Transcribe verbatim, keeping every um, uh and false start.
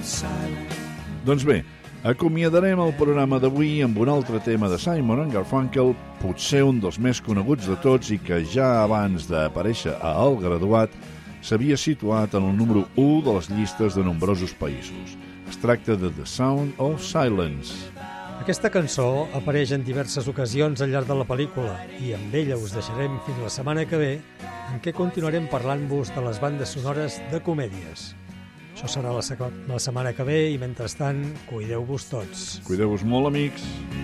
Doncs bé, acomiadarem el programa d'avui amb un altre tema de Simon and Garfunkel, potser un dels més coneguts de tots i que ja abans d'aparèixer a El Graduat s'havia situat en el número u de les llistes de nombrosos països. Es tracta de The Sound of Silence. Aquesta cançó apareix en diverses ocasions al llarg de la pel·lícula i amb ella us deixarem fins la setmana que ve, en què continuarem parlant-vos de les bandes sonores de comèdies. Això serà la, la setmana que ve i, mentrestant, cuideu-vos tots. Cuideu-vos molt, amics.